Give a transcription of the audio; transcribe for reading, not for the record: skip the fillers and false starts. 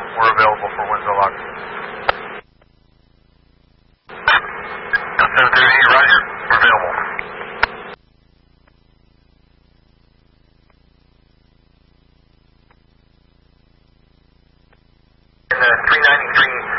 we're available for window lock. 730, roger. We're available. And 393